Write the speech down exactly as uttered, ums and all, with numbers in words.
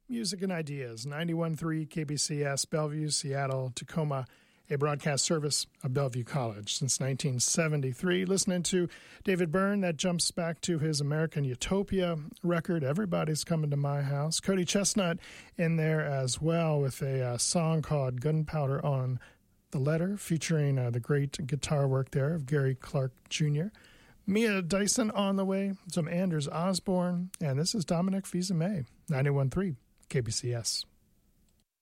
Music and Ideas, ninety-one point three K B C S, Bellevue, Seattle, Tacoma, a broadcast service of Bellevue College since nineteen seventy-three. Listening to David Byrne, that jumps back to his American Utopia record, Everybody's Coming to My House. Cody Chestnut in there as well with a uh, song called Gunpowder on the Letter, featuring uh, the great guitar work there of Gary Clark Junior Mia Dyson on the way, some Anders Osborne, and this is Dominic Fils-Aimé, ninety-one point three K B C S.